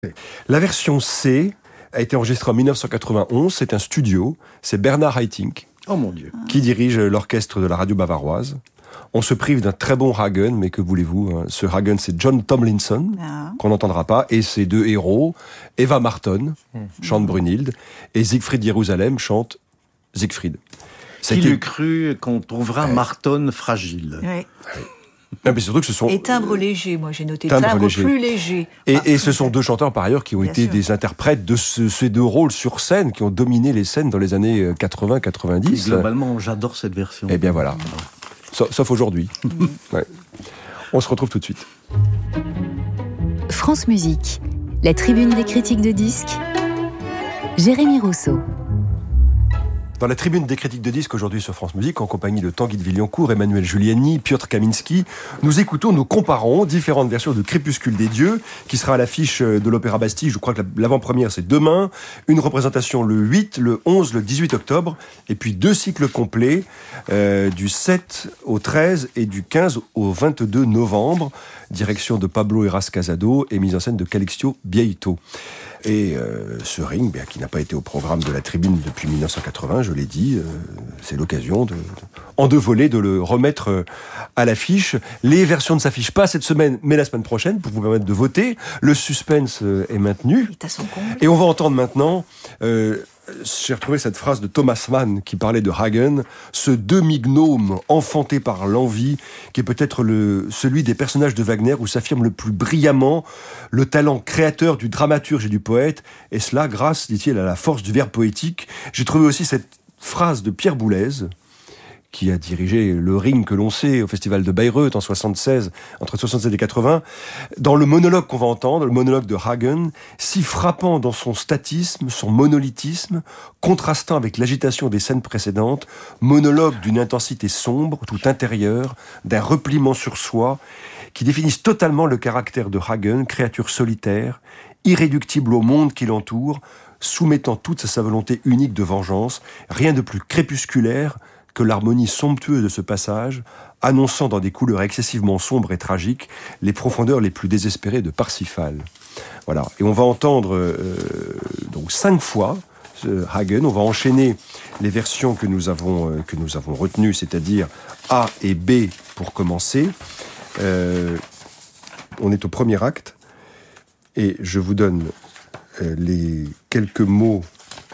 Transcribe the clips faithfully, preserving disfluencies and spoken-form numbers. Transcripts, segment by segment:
La version C a été enregistrée en dix-neuf cent quatre-vingt-onze, c'est un studio, c'est Bernard Haitink oh mon Dieu. qui dirige l'orchestre de la radio bavaroise. On se prive d'un très bon Hagen, mais que voulez-vous, hein, ce Hagen c'est John Tomlinson, ah. qu'on n'entendra pas, et ses deux héros, Eva Marton, mmh. chante Brunhilde, et Siegfried Jérusalem chante Siegfried. Qui l'eût cru qu'on trouverait un Marton fragile. Oui. Ouais. Non, mais surtout que ce sont... Et timbre léger, moi j'ai noté timbre, timbre léger. Plus léger. Et, ah, et ce sont deux chanteurs par ailleurs qui ont Bien été sûr. des interprètes de ce, ces deux rôles sur scène, qui ont dominé les scènes dans les années quatre-vingts quatre-vingt-dix. Et globalement, j'adore cette version. Eh bien voilà. Sauf, sauf aujourd'hui. Mmh. Ouais. On se retrouve tout de suite. France Musique, la tribune des critiques de disques. Jérémy Rousseau. Dans la tribune des critiques de disques aujourd'hui sur France Musique, en compagnie de Tanguy de Villancourt, Emmanuel Giuliani, Piotr Kaminski, nous écoutons, nous comparons différentes versions de Crépuscule des dieux, qui sera à l'affiche de l'Opéra Bastille. Je crois que l'avant-première c'est demain, une représentation le huit, le onze, le dix-huit octobre, et puis deux cycles complets euh, du sept au treize et du quinze au vingt-deux novembre, direction de Pablo Heras Casado et mise en scène de Calixto Bieito. Et euh, ce ring, bien, qui n'a pas été au programme de la tribune depuis dix-neuf cent quatre-vingts, je l'ai dit, euh, c'est l'occasion, de, de, en deux volets, de le remettre euh, à l'affiche. Les versions ne s'affichent pas cette semaine, mais la semaine prochaine, pour vous permettre de voter. Le suspense euh, est maintenu. Il est à son comble. Et on va entendre maintenant... Euh, j'ai retrouvé cette phrase de Thomas Mann qui parlait de Hagen, ce demi-gnome enfanté par l'envie, qui est peut-être le, celui des personnages de Wagner où s'affirme le plus brillamment le talent créateur du dramaturge et du poète, et cela grâce, dit-il, à la force du verbe poétique. J'ai trouvé aussi cette phrase de Pierre Boulez, qui a dirigé le Ring que l'on sait au festival de Bayreuth en soixante-seize, entre soixante-seize et quatre-vingts, dans le monologue qu'on va entendre, le monologue de Hagen, si frappant dans son statisme, son monolithisme, contrastant avec l'agitation des scènes précédentes, monologue d'une intensité sombre, tout intérieure, d'un repliement sur soi, qui définissent totalement le caractère de Hagen, créature solitaire, irréductible au monde qui l'entoure, soumettant toute sa volonté unique de vengeance, rien de plus crépusculaire que l'harmonie somptueuse de ce passage, annonçant dans des couleurs excessivement sombres et tragiques les profondeurs les plus désespérées de Parsifal. Voilà. Et on va entendre euh, donc cinq fois euh, Hagen. On va enchaîner les versions que nous avons euh, que nous avons retenues, c'est-à-dire A et B pour commencer. Euh, on est au premier acte et je vous donne euh, les quelques mots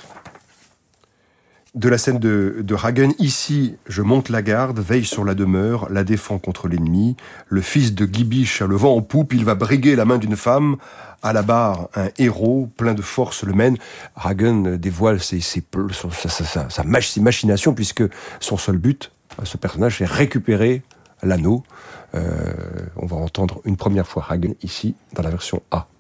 de la scène de, de Hagen. Ici, je monte la garde, veille sur la demeure, la défends contre l'ennemi. Le fils de Guibiche a le vent en poupe, il va briguer la main d'une femme. À la barre, un héros plein de force le mène. Hagen dévoile ses, ses, sa, sa, sa, sa, ses machinations, puisque son seul but, à ce personnage, c'est récupérer l'anneau. Euh, on va entendre une première fois Hagen ici, dans la version A.